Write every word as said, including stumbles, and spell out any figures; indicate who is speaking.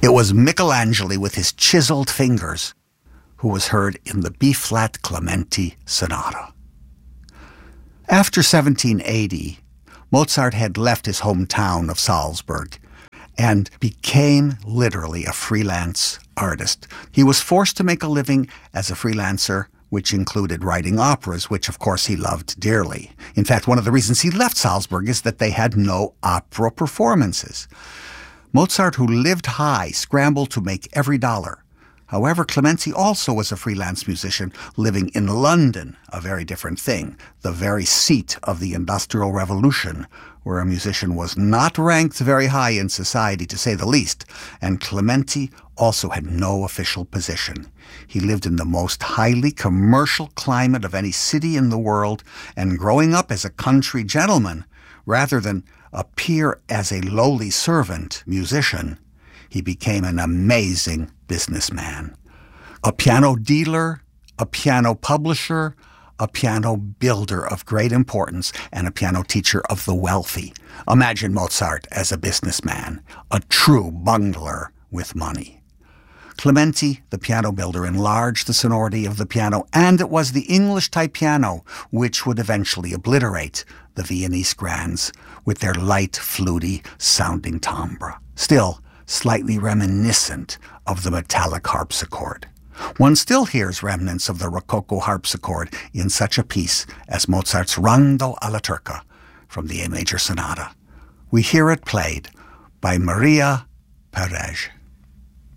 Speaker 1: It was Michelangelo with his chiseled fingers who was heard in the B-flat Clementi Sonata. After seventeen eighty, Mozart had left his hometown of Salzburg and became literally a freelance artist. He was forced to make a living as a freelancer, which included writing operas, which of course he loved dearly. In fact, one of the reasons he left Salzburg is that they had no opera performances. Mozart, who lived high, scrambled to make every dollar. However, Clementi also was a freelance musician living in London, a very different thing, the very seat of the Industrial Revolution, where a musician was not ranked very high in society, to say the least, and Clementi also had no official position. He lived in the most highly commercial climate of any city in the world, and growing up as a country gentleman, rather than appear as a lowly servant musician, he became an amazing businessman. A piano dealer, a piano publisher, a piano builder of great importance, and a piano teacher of the wealthy. Imagine Mozart as a businessman, a true bungler with money. Clementi, the piano builder, enlarged the sonority of the piano, and it was the English-type piano which would eventually obliterate the Viennese grands with their light, fluty-sounding timbre, still slightly reminiscent of the metallic harpsichord. One still hears remnants of the Rococo harpsichord in such a piece as Mozart's Rondo alla Turca from the A major sonata. We hear it played by Maria Perez.